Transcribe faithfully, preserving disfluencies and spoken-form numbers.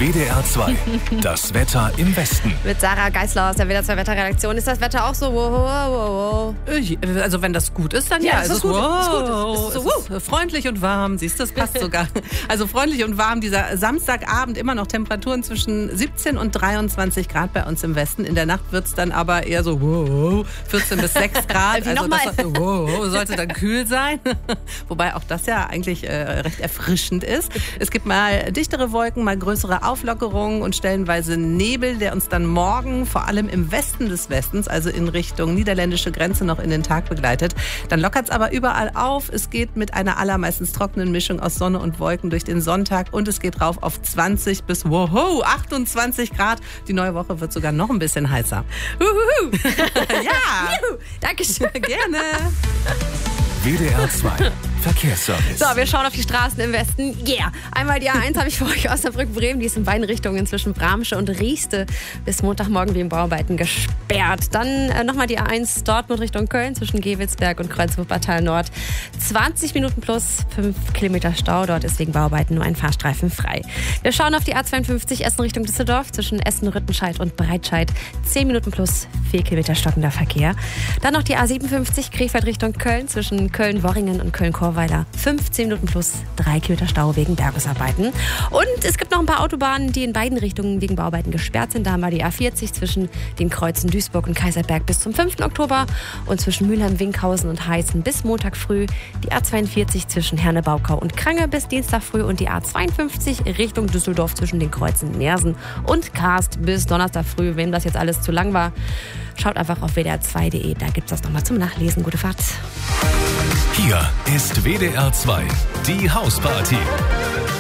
W D R zwei, das Wetter im Westen. Mit Sarah Geisler aus der W D R zwei Wetterredaktion. Ist das Wetter auch so wow, wow, wow? Also wenn das gut ist, dann ja. Ja, es ist gut. Wow. Es ist gut. Es ist so, Es ist freundlich und warm. Siehst du, das passt sogar. Also freundlich und warm. Dieser Samstagabend immer noch Temperaturen zwischen siebzehn und dreiundzwanzig Grad bei uns im Westen. In der Nacht wird es dann aber eher so wow, vierzehn bis sechs Grad. Also nochmal. das wow, sollte dann kühl sein. Wobei auch das ja eigentlich äh, recht erfrischend ist. Es gibt mal dichtere Wolken, mal größere Auflockerungen und stellenweise Nebel, der uns dann morgen vor allem im Westen des Westens, also in Richtung niederländische Grenze, noch in den Tag begleitet. Dann lockert es aber überall auf. Es geht mit einer allermeistens trockenen Mischung aus Sonne und Wolken durch den Sonntag und es geht rauf auf zwanzig bis wow, achtundzwanzig Grad. Die neue Woche wird sogar noch ein bisschen heißer. Uhuhu. Ja, Juhu. Dankeschön. gerne. W D R zwei, Verkehrsservice. So, wir schauen auf die Straßen im Westen. Yeah! Einmal die A eins habe ich für euch, Osnabrück-Bremen. Die ist in beiden Richtungen zwischen Bramsche und Rieste bis Montagmorgen wegen Bauarbeiten gesperrt. Dann äh, nochmal die A eins Dortmund Richtung Köln zwischen Gewelsberg und Kreuzwurftal Nord. zwanzig Minuten plus fünf Kilometer Stau. Dort ist wegen Bauarbeiten nur ein Fahrstreifen frei. Wir schauen auf die A zweiundfünfzig Essen Richtung Düsseldorf zwischen Essen, Rüttenscheid und Breitscheid. zehn Minuten plus vier Kilometer stockender Verkehr. Dann noch die A siebenundfünfzig Krefeld Richtung Köln zwischen Köln-Worringen und Köln-Korweiler. fünfzehn Minuten plus drei Kilometer Stau wegen Bergungsarbeiten. Und es gibt noch ein paar Autobahnen, die in beiden Richtungen wegen Bauarbeiten gesperrt sind. Da haben wir die A vierzig zwischen den Kreuzen Duisburg und Kaiserberg bis zum fünften Oktober und zwischen Mülheim, Winkhausen und Heißen bis Montag früh. Die A zweiundvierzig zwischen Herne-Baukau und Krange bis Dienstag früh und die A zweiundfünfzig Richtung Düsseldorf zwischen den Kreuzen Neersen und Karst bis Donnerstag früh. Wem das jetzt alles zu lang war, schaut einfach auf W D R zwei punkt de. Da gibt es das nochmal zum Nachlesen. Gute Fahrt. Hier ist W D R zwei, die Hausparty.